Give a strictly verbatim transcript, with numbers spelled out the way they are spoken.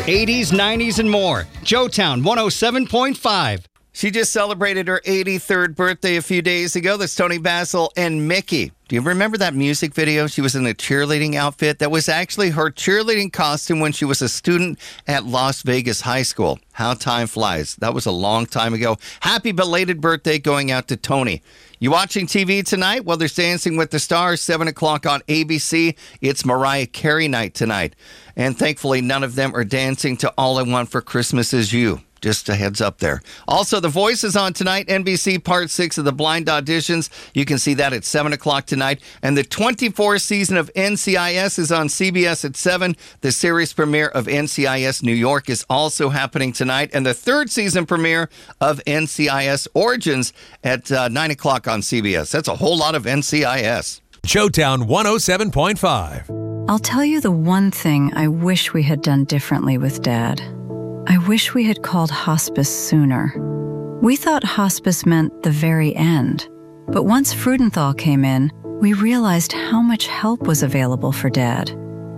eighties, nineties, and more. Joetown one oh seven point five. She just celebrated her eighty-third birthday a few days ago. That's Toni Basil and Mickey. Do you remember that music video? She was in a cheerleading outfit. That was actually her cheerleading costume when she was a student at Las Vegas High School. How time flies. That was a long time ago. Happy belated birthday going out to Toni. You watching T V tonight? Well, there's Dancing with the Stars, seven o'clock on A B C. It's Mariah Carey night tonight. And thankfully, none of them are dancing to All I Want for Christmas Is You. Just a heads up there. Also, The Voice is on tonight. N B C Part six of the Blind Auditions. You can see that at seven o'clock tonight. And the twenty-fourth season of N C I S is on C B S at seven. The series premiere of N C I S New York is also happening tonight. And the third season premiere of N C I S Origins at uh, nine o'clock on C B S. That's a whole lot of N C I S. Joetown one oh seven point five. I'll tell you the one thing I wish we had done differently with Dad. I wish we had called hospice sooner. We thought hospice meant the very end. But once Freudenthal came in, we realized how much help was available for Dad.